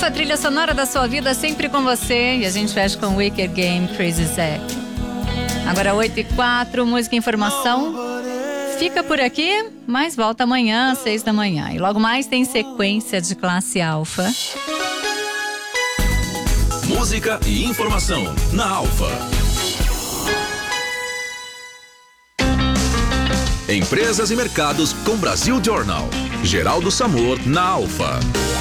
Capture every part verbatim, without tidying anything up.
Alfa, trilha sonora da sua vida, sempre com você. E a gente fecha com Wicked Game, Crazy Zack. Agora oito e quatro, música e informação. Fica por aqui, mas volta amanhã às seis da manhã. E logo mais tem sequência de Classe Alfa. Música e informação na Alfa. Empresas e mercados com Brasil Journal. Geraldo Samor na Alfa.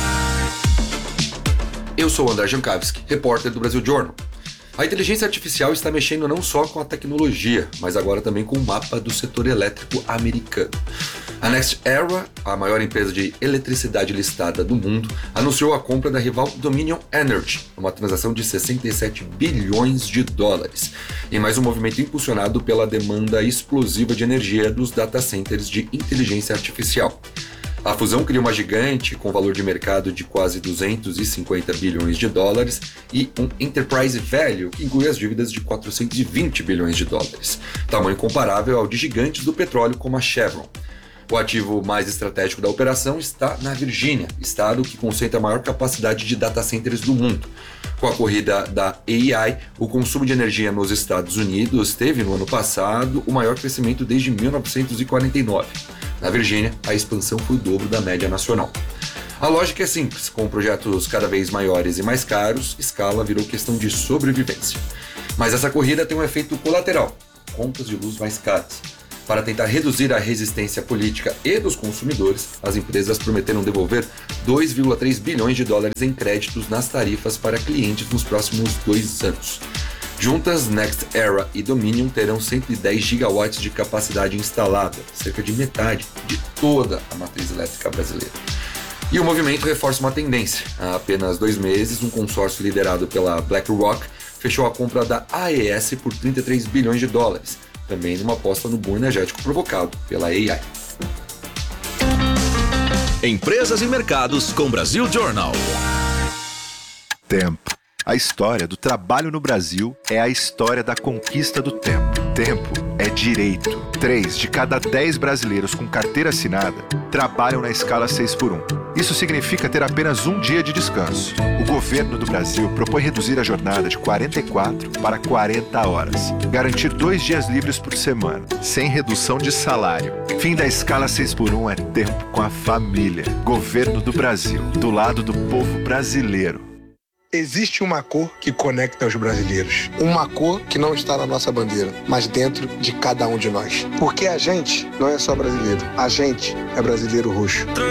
Eu sou o André Jankowski, repórter do Brasil Journal. A inteligência artificial está mexendo não só com a tecnologia, mas agora também com o mapa do setor elétrico americano. A NextEra, a maior empresa de eletricidade listada do mundo, anunciou a compra da rival Dominion Energy, uma transação de sessenta e sete bilhões de dólares, em mais um movimento impulsionado pela demanda explosiva de energia dos data centers de inteligência artificial. A fusão cria uma gigante com valor de mercado de quase duzentos e cinquenta bilhões de dólares e um enterprise value que inclui as dívidas de quatrocentos e vinte bilhões de dólares, tamanho comparável ao de gigantes do petróleo como a Chevron. O ativo mais estratégico da operação está na Virgínia, estado que concentra a maior capacidade de data centers do mundo. Com a corrida da A I, o consumo de energia nos Estados Unidos teve no ano passado o maior crescimento desde mil novecentos e quarenta e nove. Na Virgínia, a expansão foi o dobro da média nacional. A lógica é simples, com projetos cada vez maiores e mais caros, escala virou questão de sobrevivência. Mas essa corrida tem um efeito colateral, contas de luz mais caras. Para tentar reduzir a resistência política e dos consumidores, as empresas prometeram devolver dois vírgula três bilhões de dólares em créditos nas tarifas para clientes nos próximos dois anos. Juntas, NextEra e Dominion terão cento e dez gigawatts de capacidade instalada, cerca de metade de toda a matriz elétrica brasileira. E o movimento reforça uma tendência. Há apenas dois meses, um consórcio liderado pela BlackRock fechou a compra da A E S por trinta e três bilhões de dólares, também numa aposta no boom energético provocado pela A I. Empresas e mercados com Brasil Journal. Tempo. A história do trabalho no Brasil é a história da conquista do tempo. Tempo é direito. Três de cada dez brasileiros com carteira assinada trabalham na escala seis por um. Isso significa ter apenas um dia de descanso. O governo do Brasil propõe reduzir a jornada de quarenta e quatro para quarenta horas. Garantir dois dias livres por semana, sem redução de salário. Fim da escala seis por um é tempo com a família. Governo do Brasil, do lado do povo brasileiro. Existe uma cor que conecta os brasileiros. Uma cor que não está na nossa bandeira, mas dentro de cada um de nós. Porque a gente não é só brasileiro. A gente é brasileiro roxo.